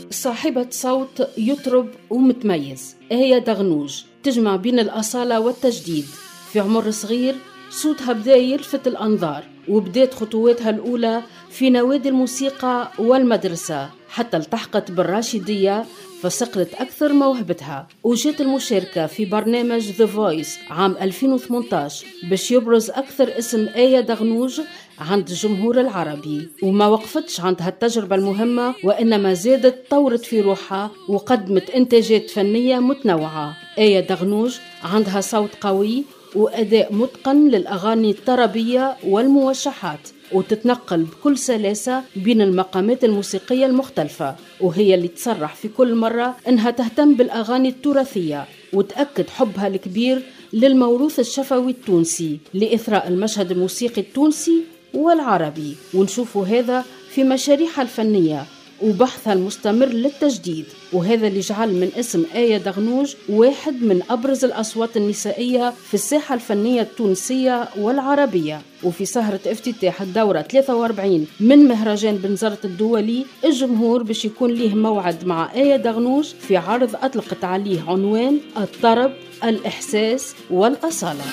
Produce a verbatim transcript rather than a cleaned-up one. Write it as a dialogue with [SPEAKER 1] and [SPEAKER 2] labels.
[SPEAKER 1] صاحبة صوت يطرب ومتميز، آية دغنوج تجمع بين الأصالة والتجديد. في عمر صغير صوتها بدأ يلفت الأنظار، وبدأت خطواتها الأولى في نوادي الموسيقى والمدرسة حتى التحقت بالراشدية، فصقلت أكثر موهبتها وجات المشاركة في برنامج The Voice عام ألفين وثمانية عشر باش يبرز أكثر اسم آية دغنوج عند الجمهور العربي. وما وقفتش عند هالتجربة المهمة، وإنما زادت طورت في روحها وقدمت إنتاجات فنية متنوعة. آية دغنوج عندها صوت قوي وأداء متقن للأغاني الطربية والموشحات، وتتنقل بكل سلاسة بين المقامات الموسيقية المختلفة، وهي اللي تصرح في كل مرة أنها تهتم بالأغاني التراثية وتأكد حبها الكبير للموروث الشفوي التونسي لإثراء المشهد الموسيقي التونسي والعربي. ونشوفوا هذا في مشاريعها الفنية وبحثها المستمر للتجديد، وهذا اللي جعل من اسم آية دغنوج واحد من أبرز الأصوات النسائية في الساحة الفنية التونسية والعربية. وفي سهرة افتتاح الدورة ثلاثة وأربعين من مهرجان بنزرت الدولي، الجمهور باش يكون ليه موعد مع آية دغنوج في عرض أطلقت عليه عنوان الطرب، الإحساس والأصالة.